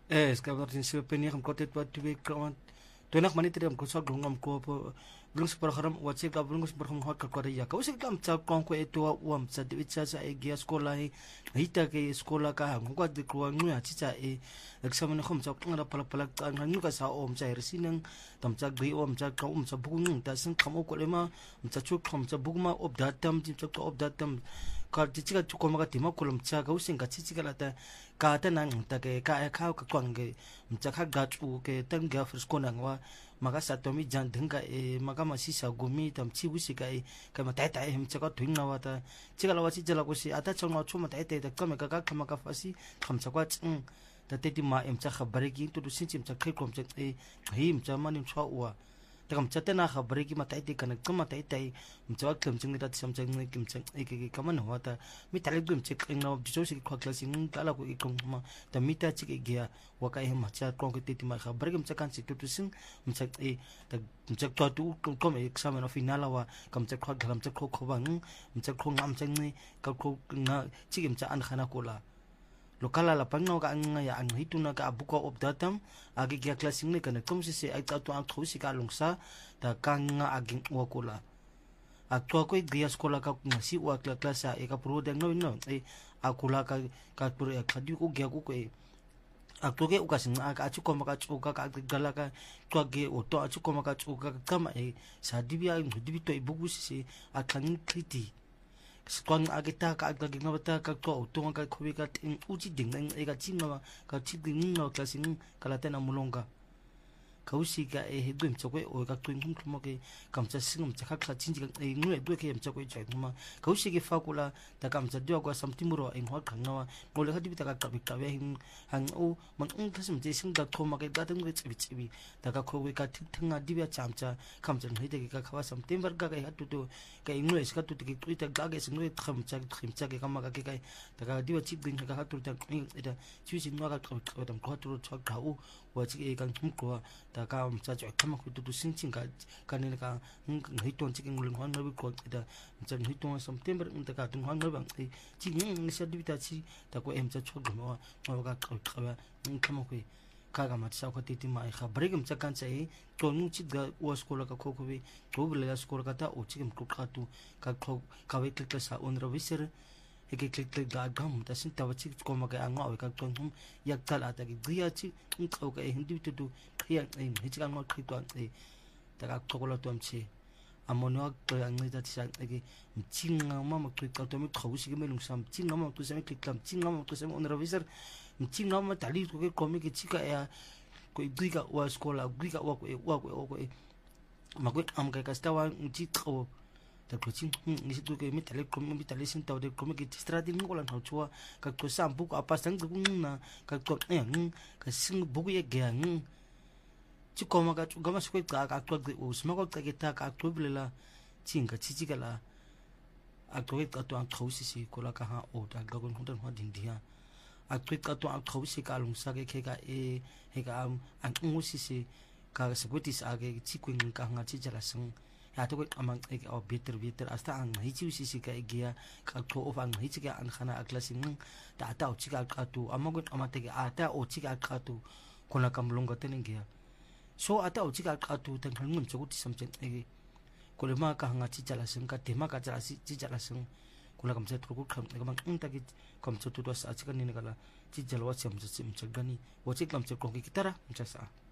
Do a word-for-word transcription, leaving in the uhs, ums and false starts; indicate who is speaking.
Speaker 1: Eh, sekarang tin si peni kam kotet pat tu be kawan. Tu nak mani tiram ko sak dongam ko po lung super haram whatsapp ka lung super hot ka ko ya. Ka usik kam cha kon ko eto wam sa de cha sa e gia skola hi hita ke skola ka hang ko de ko ngu ya chi cha e examen khom cha ngara pala pala ka ngu ka sa om cha ersinang tam cha gri om cha ka um cha bu ngu ta sin kam ko le ma cha chu khom cha bu ma ob da tam chi cha ko ob da tam ka chi chi ka chu ko ma ka ti ma kolom cha ka using ka chi chi ka la ta ka ta nang ta ke ka e kha ka kwang ge cha kha ga chu ke tang ga fris ko nang wa maga sa to mi jan dhenga e maga ma si sa gumi tam chi busi ka e ka ma tai tai him cha ka thing na wa ta chi ka la wa chi jala ko si ata chong ma chu ma tai tai ta ka ma ka ka khama ka fa si kham cha kwa chung ta te ti ma em cha khabare ki tu du sin chim cha khai kom cha e him cha ma nim chwa wa ta kam cha te na khabare ki ma tai tai ka na ka ma tai tai m cha kham chung ta sam cha ngi kim cha e ke ka ma na wa ta mi ta le gum che king na du so si kwa class ng ta la ko i kong ma ta mi ta chi ke gia wa ka him cha kong ke te ti ma khabare ki cha kan si tu tu sin m cha e ta m cha to tu kom examen of final wa kam cha khwa galam cha kho kho bang m cha kho ngam cha ngi ka kho na chi kim cha an khana ko la lokala la pangno ka ang ya ang hituna ka abuka of datam agi kya classing ne kana kom si se ai ta to ang thusi ka lungsa ta kanga aging wakula atwa ko dia skola ka ngasi wa class a e ka pro deng no no e akula ka ka pro e khadi ko gya ko e atwa ke ukasin ka achu ko maka chu ka ka gala ka twa ge o to achu ko maka chu ka kama e sa dibia dibi to e bugu si a klang kriti Squang agita ka agagi ngabata ka to to ka khobi ka uchi ding nang e ka chinga ka chi ding no classing kala tena mulonga kausi ka e hedum chokwe o ka twin hum khmo ke kamcha singum chakha kha chinji ka e ngwe dwe ke chokwe chai ma kausi ke fakula ta kamcha dio ko samtimuro e ngwa khangwa ngole khadi ta ka ka bi ka we hang o man ung thasum je sing da thoma ke da dang we chibi chibi ta ka khowe ka thik thanga dibya chamcha kamcha hide ke ka khawa samtimber ka ka hatu to ka ngwe ska tu ke tu ta ga ge ngwe kham cha khim cha ke kama ka ke kai ta ka dibya chip ding ka hatu ta ida chu sin ma ka ka dam ko tu chok ka u wa chi e kan thum ko ta ka cha cha kama ku tu sin chin ka ka ne ka ngi ton chi ngul hwan no ko ida cha ngi ton september ta ka tung hwan no bang chi ngi sa dibita chi ta ko em cha chok no ma ka ka ka kama ku ka ga ma sa ko ti ti ma kha bregam cha kan chai to nu chi ga wa skola ka ko ko bi to bla skola ka ta o chi kem ku ka tu ka ko ka we klik sa on ro viser ek klik klik da gam ta sin ta chi ko ma ka anga o ka ton hum yak tal ata ki dia chi ko ka hindi tu tu ya ai hi chi ka ngo khri to ai ta ka ko la to am chi amono to ang ni ta chi ai chinga ma ma klik ka to mi khau si ke me lung sam chinga ma tu se me klik lam chinga ma tu se on ro viser chinga ma tali ko ke ko mi ke chi ka ya ko i ka wa skola gui ka wa ko wa ko ko ma ko am ka ka sta wa chi ko ta ko chin ni si tu ke mi tale ko mi tale sin ta de ko mi ke strati ngo la no chua ka ko sam bu apa sang bu na ka ko eh ka sing bu ye ge ng chi ko ma ka chu ga ma ko ka ka ko de us ma ko ta ke ta ka ko bile la chin ka chi chi ka la a ko ka to ang khau si si ko la ka ha o ta ga gon hu ha ding dia a ko ka to ang khau si ka lung sa ke ke ka e he ka am ang ngu si si ka sa ko ti sa ge chi ko ng ka nga chi jala sang ya to ko amang e o better better asta ang hi chi si si ka e gia ka to of ang hi chi ka an khana a classing ta ta o chi ka ka tu amagot amate ke ata o chi ka ka tu ko la kam longa tenen gia so ata o chi ka ka tu tan ngum chu ti sam chen e ko le ma ka nga chi jala sang ka te ma ka jala si chi jala sang ko la kam se tru ko kham ka ma ung ta ki kam chu tu to sa chi ka ni ka la chi jalwa cham chu chim chagani wo chi kam che ko ki tara cha sa